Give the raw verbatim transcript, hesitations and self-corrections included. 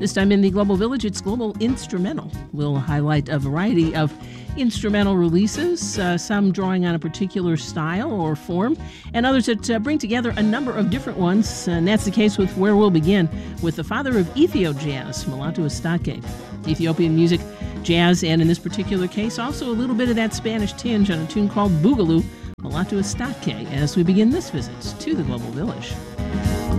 This time in the Global Village, it's Global Instrumental. We'll highlight a variety of instrumental releases, uh, some drawing on a particular style or form, and others that uh, bring together a number of different ones. And that's the case with where we'll begin, with the father of Ethio jazz, Mulatu Astatke. Ethiopian music, jazz, and in this particular case, also a little bit of that Spanish tinge on a tune called Boogaloo, Mulatu Astatke, as we begin this visit to the Global Village.